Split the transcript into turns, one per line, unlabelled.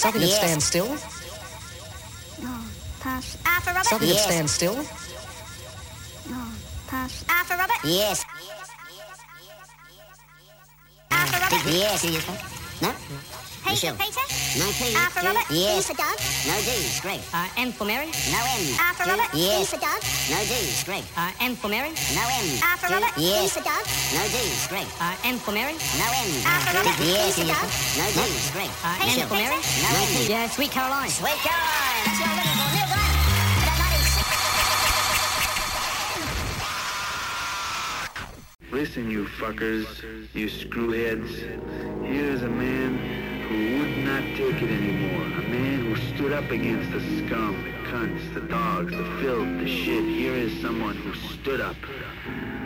Something that
Yes.
stands still.
No, pass. R for Robert.
Something
Yes.
that stands still.
No, pass. R for Robert.
Yes.
R for Robert.
Yes. No?
P
Michelle.
for Peter.
No P.
R for
G.
Robert.
Yes.
D for Doug.
No D. Greg.
M for Mary.
No M.
R for
G.
Robert. D
Yes.
for Doug.
No D. Greg.
M for Mary.
No M.
R for
G.
Robert. D
Yes.
for Doug.
No D. Greg.
M for Mary.
No M.
R for Robert. D
Yes.
for Doug.
No D. Greg.
M
Michelle.
for Mary.
No M.
Yeah, Sweet Caroline.
Sweet Caroline. That's what I'm looking for. Neil Glenn. About 96.
Listen, you fuckers, you screwheads. Here's a man who would not take it anymore. A man who stood up against the scum, the cunts, the dogs, the filth, the shit. Here is someone who stood up.